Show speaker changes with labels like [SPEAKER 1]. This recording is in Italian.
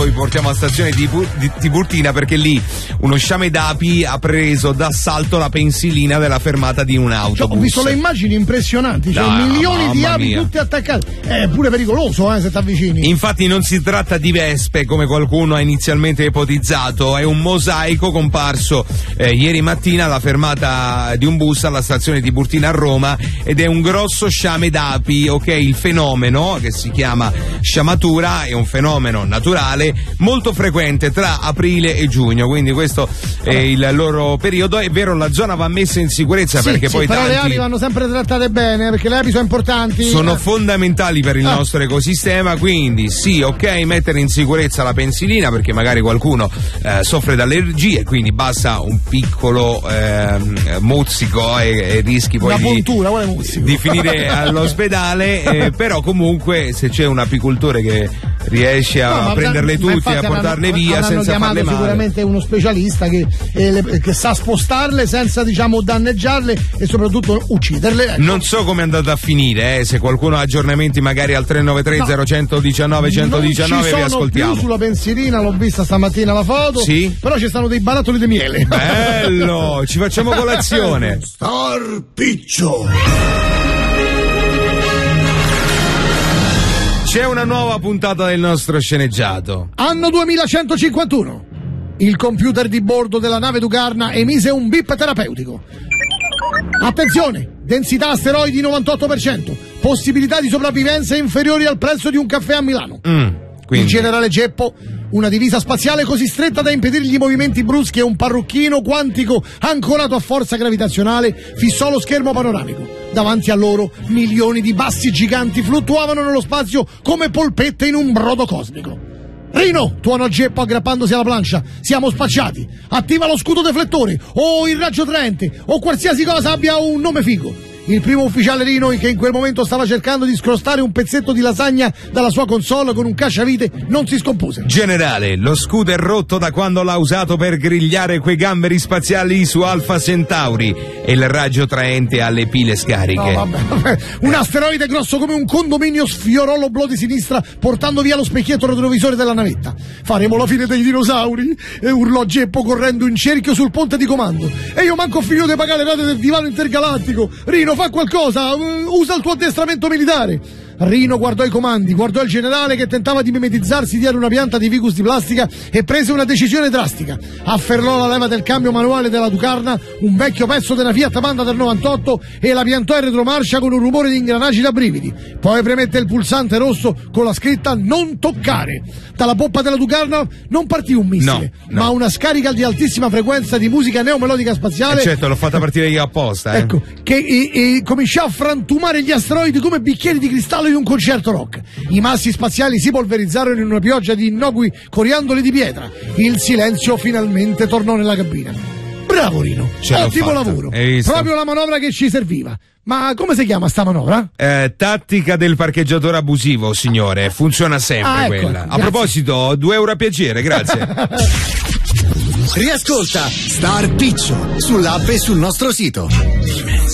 [SPEAKER 1] vi portiamo alla stazione di Tiburtina, perché lì uno sciame d'api ha preso d'assalto la pensilina della fermata di un autobus.
[SPEAKER 2] Ho visto le immagini impressionanti, milioni di api tutte attaccate. È pure pericoloso se ti avvicini.
[SPEAKER 1] Infatti non si tratta di vespe come qualcuno ha inizialmente ipotizzato, è un mosaico comparso ieri mattina alla fermata di un bus alla stazione di Tiburtina a Roma, ed è un grosso sciame d'api. Ok, il fenomeno, che si chiama sciamatura, è un fenomeno naturale molto frequente tra aprile e giugno, quindi questo è il loro periodo. È vero, la zona va messa in sicurezza, perché poi
[SPEAKER 2] però
[SPEAKER 1] tanti...
[SPEAKER 2] le api vanno sempre trattate bene, perché le api sono importanti,
[SPEAKER 1] sono fondamentali per il nostro ecosistema, quindi sì, ok, mettere in sicurezza la pensilina, perché magari qualcuno soffre d'allergie, quindi basta un piccolo mozzico e rischi poi di finire all'ospedale, però comunque se c'è un apicoltore che riesce a prenderle tutte e a portarle via senza farle male.
[SPEAKER 2] Sicuramente uno specialista che sa spostarle senza, diciamo, danneggiarle e soprattutto ucciderle.
[SPEAKER 1] Non so come è andata a finire, se qualcuno ha aggiornamenti magari al 393 0119 119 vi ascoltiamo.
[SPEAKER 2] Più sulla pensilina, l'ho vista stamattina la foto,
[SPEAKER 1] sì?
[SPEAKER 2] Però ci stanno dei barattoli di miele.
[SPEAKER 1] Bello, ci facciamo colazione.
[SPEAKER 2] Starpiccio.
[SPEAKER 1] C'è una nuova puntata del nostro sceneggiato.
[SPEAKER 2] Anno 2151. Il computer di bordo della nave Dugarna emise un bip terapeutico. Attenzione! Densità asteroidi 98%. Possibilità di sopravvivenza inferiori al prezzo di un caffè a Milano. Il generale Geppo, una divisa spaziale così stretta da impedirgli i movimenti bruschi e un parrucchino quantico ancorato a forza gravitazionale, fissò lo schermo panoramico. Davanti a loro milioni di bassi giganti fluttuavano nello spazio come polpette in un brodo cosmico. Rino, tuonò Geppo aggrappandosi alla plancia, siamo spacciati. Attiva lo scudo deflettore o il raggio traente o qualsiasi cosa abbia un nome figo. Il primo ufficiale Rino, che in quel momento stava cercando di scrostare un pezzetto di lasagna dalla sua console con un cacciavite, non si scompose.
[SPEAKER 1] Generale, lo scudo è rotto da quando l'ha usato per grigliare quei gamberi spaziali su Alpha Centauri e il raggio traente ha le pile scariche.
[SPEAKER 2] No, vabbè. Un asteroide grosso come un condominio sfiorò l'oblò di sinistra portando via lo specchietto retrovisore della navetta. Faremo la fine dei dinosauri? E urlò Geppo correndo in cerchio sul ponte di comando. E io manco ho finito di pagare le rate del divano intergalattico. Rino, fa qualcosa, usa il tuo addestramento militare. Rino guardò i comandi, guardò il generale che tentava di mimetizzarsi dietro una pianta di ficus di plastica e prese una decisione drastica. Afferrò la leva del cambio manuale della Ducarna, un vecchio pezzo della Fiat Panda del 98, e la piantò in retromarcia con un rumore di ingranaggi da brividi. Poi premette il pulsante rosso con la scritta non toccare. Dalla poppa della Ducarna non partì un missile, ma una scarica di altissima frequenza di musica neomelodica spaziale.
[SPEAKER 1] Certo, l'ho fatta partire io apposta.
[SPEAKER 2] Ecco, che cominciò a frantumare gli asteroidi come bicchieri di cristallo in un concerto rock. I massi spaziali si polverizzarono in una pioggia di innocui coriandoli di pietra. Il silenzio finalmente tornò nella cabina. Bravo Rino, ottimo lavoro, proprio la manovra che ci serviva. Ma come si chiama sta manovra?
[SPEAKER 1] Tattica del parcheggiatore abusivo, signore, funziona sempre quella.
[SPEAKER 2] Ecco,
[SPEAKER 1] a proposito, 2 euro a piacere, grazie.
[SPEAKER 3] Riascolta Starpiccio sull'app e sul nostro sito.